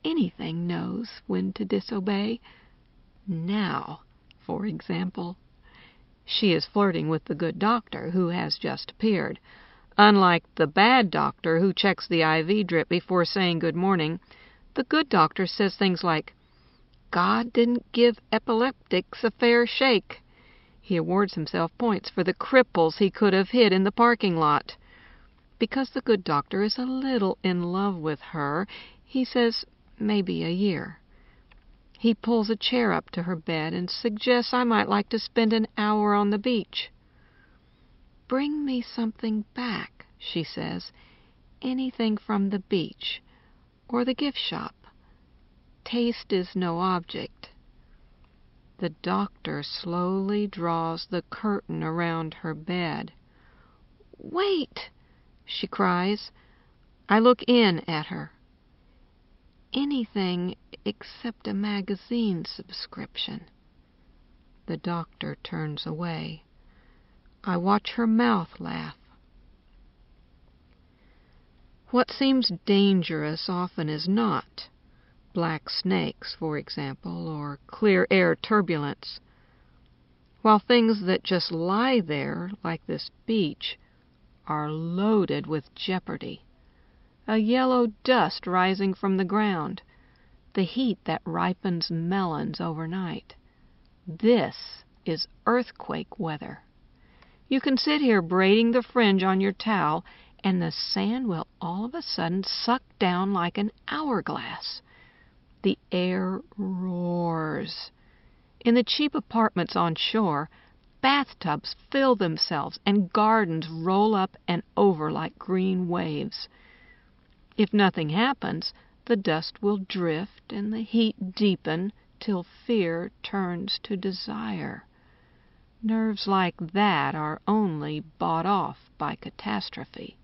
anything knows when to disobey. Now, for example, she is flirting with the good doctor who has just appeared. Unlike the bad doctor who checks the IV drip before saying good morning, the good doctor says things like, "God didn't give epileptics a fair shake." He awards himself points for the cripples he could have hit in the parking lot. Because the good doctor is a little in love with her, he says maybe a year. He pulls a chair up to her bed and suggests I might like to spend an hour on the beach. "Bring me something back," she says, "anything from the beach or the gift shop. Taste is no object." The doctor slowly draws the curtain around her bed. "Wait!" she cries. I look in at her. "Anything except a magazine subscription." The doctor turns away. I watch her mouth laugh. What seems dangerous often is not. Black snakes, for example, or clear air turbulence. While things that just lie there, like this beach, are loaded with jeopardy. A yellow dust rising from the ground, the heat that ripens melons overnight. This is earthquake weather. You can sit here braiding the fringe on your towel, and the sand will all of a sudden suck down like an hourglass. The air roars. In the cheap apartments on shore, bathtubs fill themselves and gardens roll up and over like green waves. If nothing happens, the dust will drift and the heat deepen till fear turns to desire. Nerves like that are only bought off by catastrophe.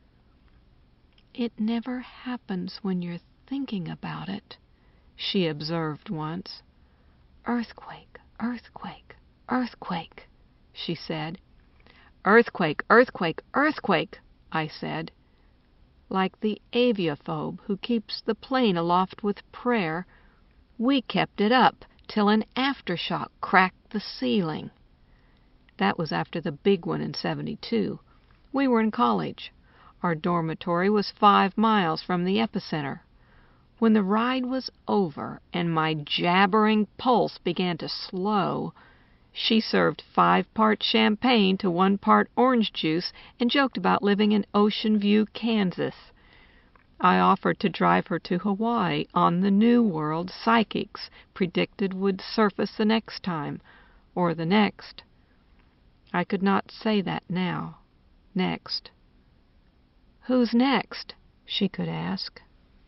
"It never happens when you're thinking about it," she observed once. "Earthquake, earthquake, earthquake," she said. "Earthquake, earthquake, earthquake," I said. Like the aviaphobe who keeps the plane aloft with prayer, we kept it up till an aftershock cracked the ceiling. That was after the big one in '72. We were in college. Our dormitory was 5 miles from the epicenter. When the ride was over and my jabbering pulse began to slow, she served 5 parts champagne to 1 part orange juice and joked about living in Ocean View, Kansas. I offered to drive her to Hawaii on the New World psychics predicted would surface the next time, or the next. I could not say that now. Next. Who's next? She could ask.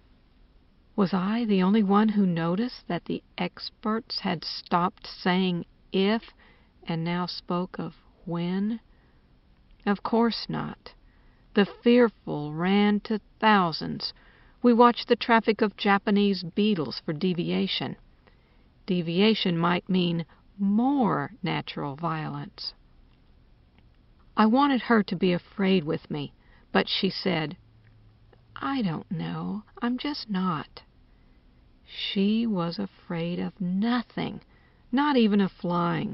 Was I the only one who noticed that the experts had stopped saying if and now spoke of when? Of course not. The fearful ran to thousands. We watched the traffic of Japanese beetles for deviation. Deviation might mean more natural violence. I wanted her to be afraid with me, but she said, "I don't know. I'm just not." She was afraid of nothing, not even of flying.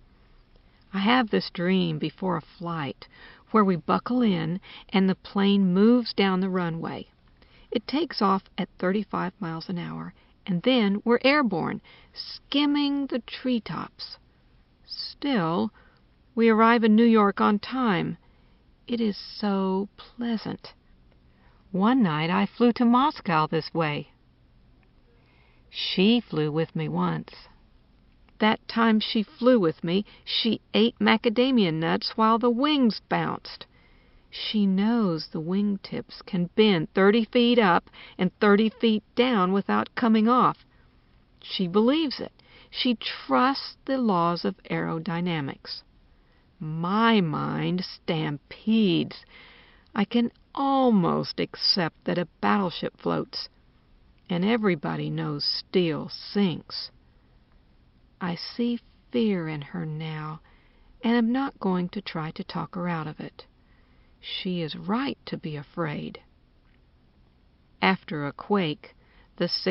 I have this dream before a flight where we buckle in and the plane moves down the runway. It takes off at 35 miles an hour, and then we're airborne, skimming the treetops. Still, we arrive in New York on time. It is so pleasant. One night I flew to Moscow this way. She flew with me once. That time she flew with me, she ate macadamia nuts while the wings bounced. She knows the wingtips can bend 30 feet up and 30 feet down without coming off. She believes it. She trusts the laws of aerodynamics. My mind stampedes. I can almost accept that a battleship floats, and everybody knows steel sinks. I see fear in her now, and am not going to try to talk her out of it. She is right to be afraid. After a quake, the